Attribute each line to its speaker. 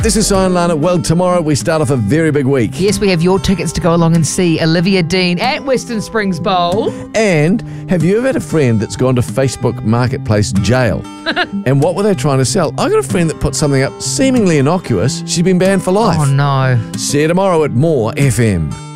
Speaker 1: This is Sion Lana. Well, tomorrow we start off a very big week.
Speaker 2: Yes, we have your tickets to go along and see Olivia Dean at Western Springs Bowl.
Speaker 1: And have you ever had a friend that's gone to Facebook Marketplace jail? And what were they trying to sell? I got a friend that put something up seemingly innocuous. She's been banned for life.
Speaker 2: Oh, no.
Speaker 1: See you tomorrow at More FM.